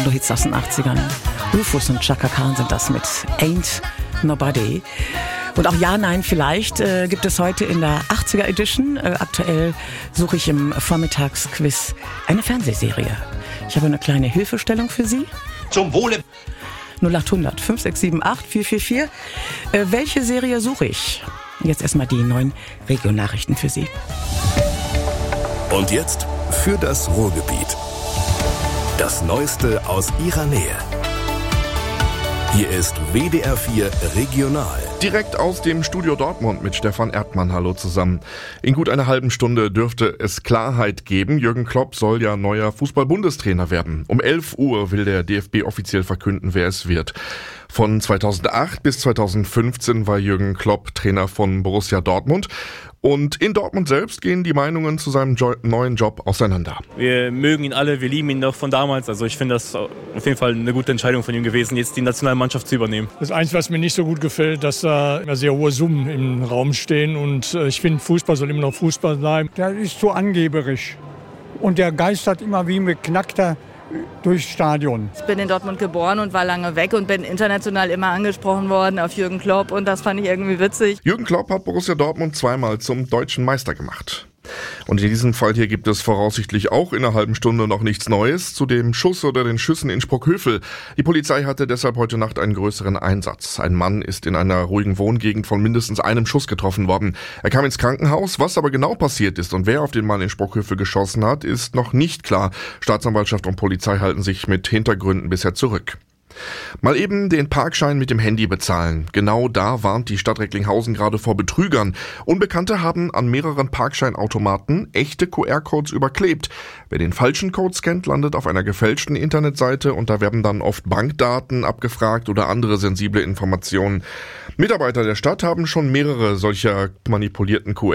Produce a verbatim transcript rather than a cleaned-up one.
Techno-Hits aus den achtzigern. Rufus und Chaka Khan sind das mit Ain't Nobody. Und auch Ja, Nein, Vielleicht äh, gibt es heute in der achtziger Edition. Äh, aktuell suche ich im Vormittagsquiz eine Fernsehserie. Ich habe eine kleine Hilfestellung für Sie. Zum Wohle. null acht hundert fünf sechs sieben acht vier vier vier. Äh, welche Serie suche ich? Jetzt erstmal die neuen Regionalnachrichten für Sie. Und jetzt für das Ruhrgebiet. Das Neueste aus Ihrer Nähe. Hier ist W D R vier Regional. Direkt aus dem Studio Dortmund mit Stefan Erdmann. Hallo zusammen. In gut einer halben Stunde dürfte es Klarheit geben. Jürgen Klopp soll ja neuer Fußball-Bundestrainer werden. Um elf Uhr will der D F B offiziell verkünden, wer es wird. Von zweitausendacht bis zweitausendfünfzehn war Jürgen Klopp Trainer von Borussia Dortmund. Und in Dortmund selbst gehen die Meinungen zu seinem jo- neuen Job auseinander. Wir mögen ihn alle, wir lieben ihn noch von damals. Also ich finde das auf jeden Fall eine gute Entscheidung von ihm gewesen, jetzt die Nationalmannschaft zu übernehmen. Das Einzige, was mir nicht so gut gefällt, dass da immer sehr hohe Summen im Raum stehen. Und ich finde, Fußball soll immer noch Fußball sein. Der ist zu angeberisch. Und der geistert immer wie ein Beknackter durchs Stadion. Ich bin in Dortmund geboren und war lange weg und bin international immer angesprochen worden auf Jürgen Klopp und das fand ich irgendwie witzig. Jürgen Klopp hat Borussia Dortmund zweimal zum deutschen Meister gemacht. Und in diesem Fall hier gibt es voraussichtlich auch in einer halben Stunde noch nichts Neues zu dem Schuss oder den Schüssen in Sprockhövel. Die Polizei hatte deshalb heute Nacht einen größeren Einsatz. Ein Mann ist in einer ruhigen Wohngegend von mindestens einem Schuss getroffen worden. Er kam ins Krankenhaus. Was aber genau passiert ist und wer auf den Mann in Sprockhövel geschossen hat, ist noch nicht klar. Staatsanwaltschaft und Polizei halten sich mit Hintergründen bisher zurück. Mal eben den Parkschein mit dem Handy bezahlen. Genau da warnt die Stadt Recklinghausen gerade vor Betrügern. Unbekannte haben an mehreren Parkscheinautomaten echte Q R-Codes überklebt. Wer den falschen Code scannt, landet auf einer gefälschten Internetseite und da werden dann oft Bankdaten abgefragt oder andere sensible Informationen. Mitarbeiter der Stadt haben schon mehrere solcher manipulierten Q